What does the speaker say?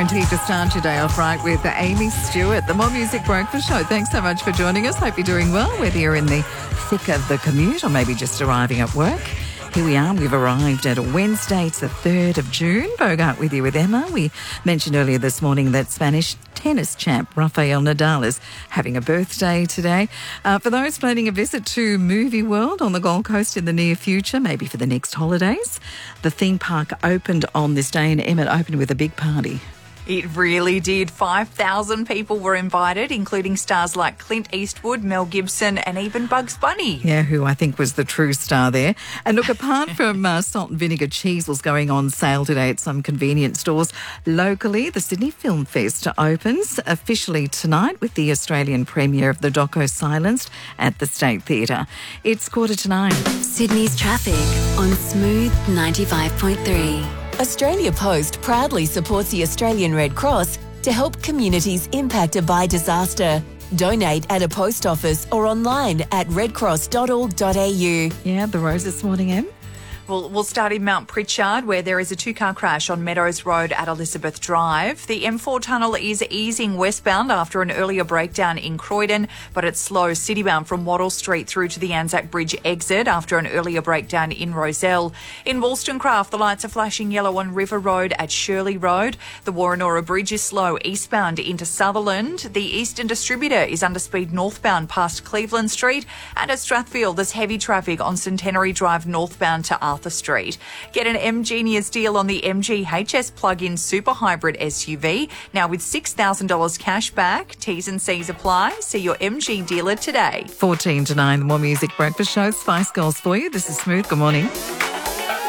Guaranteed to start your day off right with Amy Stewart, the More Music Breakfast Show. Thanks so much for joining us. Hope you're doing well, whether you're in the thick of the commute or maybe just arriving at work. Here we are. We've arrived at a Wednesday. It's the 3rd of June. Bogart with you with Emma. We mentioned earlier this morning that Spanish tennis champ Rafael Nadal is having a birthday today. For those planning a visit to Movie World on the Gold Coast in the near future, maybe for the next holidays, the theme park opened on this day, and Emma opened with a big party. It really did. 5,000 people were invited, including stars like Clint Eastwood, Mel Gibson and even Bugs Bunny. Yeah, who I think was the true star there. And look, apart from salt and vinegar cheesels going on sale today at some convenience stores, locally the Sydney Film Fest opens officially tonight with the Australian premiere of the doco Silenced at the State Theatre. It's 8:45. Sydney's traffic on Smooth 95.3. Australia Post proudly supports the Australian Red Cross to help communities impacted by disaster. Donate at a post office or online at redcross.org.au. Yeah, the roads this morning, Em? We'll start in Mount Pritchard, where there is a two-car crash on Meadows Road at Elizabeth Drive. The M4 tunnel is easing westbound after an earlier breakdown in Croydon, but it's slow citybound from Wattle Street through to the Anzac Bridge exit after an earlier breakdown in Rozelle. In Wollstonecraft, the lights are flashing yellow on River Road at Shirley Road. The Warrenora Bridge is slow eastbound into Sutherland. The Eastern Distributor is under speed northbound past Cleveland Street. And at Strathfield, there's heavy traffic on Centenary Drive northbound to Arthur Street. Get an MGenius deal on the MG HS plug-in super hybrid SUV, now with $6,000 cash back. T's and C's apply. See your MG dealer today. 14 to 9, the More Music Breakfast Show. Spice Girls for you. This is Smooth. Good morning.